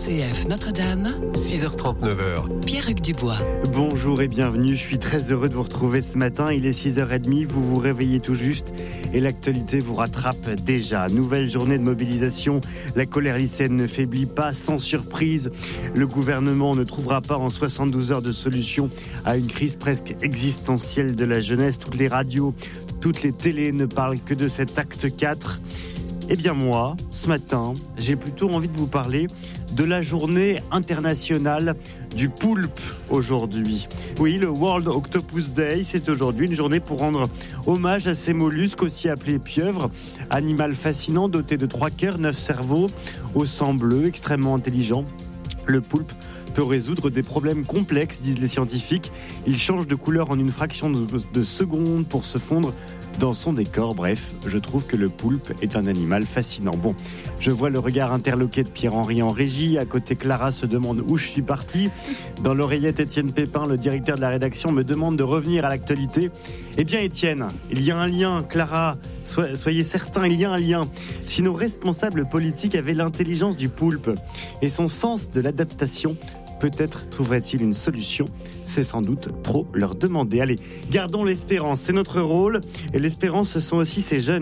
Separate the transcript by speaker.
Speaker 1: RCF Notre-Dame,
Speaker 2: 6h39.
Speaker 1: Pierre-Hugues Dubois.
Speaker 3: Bonjour et bienvenue, je suis très heureux de vous retrouver ce matin. Il est 6h30, vous vous réveillez tout juste et l'actualité vous rattrape déjà. Nouvelle journée de mobilisation, la colère lycéenne ne faiblit pas. Sans surprise, le gouvernement ne trouvera pas en 72 heures de solution à une crise presque existentielle de la jeunesse. Toutes les radios, toutes les télés ne parlent que de cet acte 4. Eh bien moi, ce matin, j'ai plutôt envie de vous parler de la journée internationale du poulpe aujourd'hui. Oui, le World Octopus Day, c'est aujourd'hui une journée pour rendre hommage à ces mollusques aussi appelés pieuvres, animal fascinant doté de 3 cœurs, 9 cerveaux, au sang bleu, extrêmement intelligent. Le poulpe peut résoudre des problèmes complexes, disent les scientifiques. Il change de couleur en une fraction de seconde pour se fondre dans son décor. Bref, je trouve que le poulpe est un animal fascinant. Bon, je vois le regard interloqué de Pierre-Henri en régie. À côté, Clara se demande où je suis parti. Dans l'oreillette, Étienne Pépin, le directeur de la rédaction, me demande de revenir à l'actualité. Eh bien, Étienne, il y a un lien. Clara, soyez certains, il y a un lien. Si nos responsables politiques avaient l'intelligence du poulpe et son sens de l'adaptation, peut-être trouverait-il une solution. C'est sans doute trop leur demander. Allez, gardons l'espérance, c'est notre rôle. Et l'espérance, ce sont aussi ces jeunes